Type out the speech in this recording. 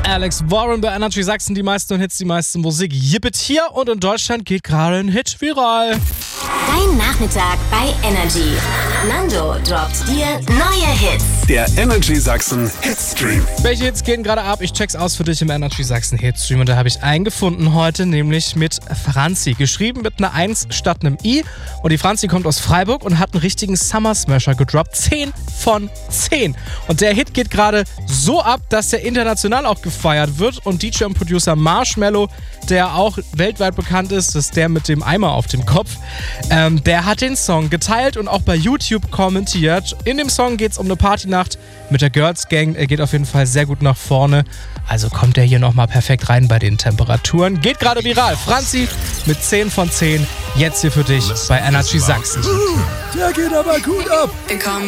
Alex Warren bei Energy Sachsen, die meisten Hits, die meisten Musik. Jippet hier und in Deutschland geht gerade ein Hit viral. Dein Nachmittag bei Energy. Nando droppt dir neue Hits. Der Energy Sachsen Hitstream. Welche Hits gehen gerade ab? Ich check's aus für dich im Energy Sachsen Hitstream und da habe ich einen gefunden heute, nämlich mit Franzi. Geschrieben mit einer 1 statt einem I. Und die Franzi kommt aus Freiburg und hat einen richtigen Summer Smasher gedroppt. 10 von 10. Und der Hit geht gerade so ab, dass der international auch gefeiert wird. Und DJ und Producer Marshmello, der auch weltweit bekannt ist, das ist der mit dem Eimer auf dem Kopf, der hat den Song geteilt und auch bei YouTube kommentiert. In dem Song geht es um eine Partynacht mit der Girls Gang. Er geht auf jeden Fall sehr gut nach vorne. Also kommt er hier nochmal perfekt rein bei den Temperaturen. Geht gerade viral. Franzi mit 10 von 10. Jetzt hier für dich bei Energy Sachsen. Der geht aber gut ab.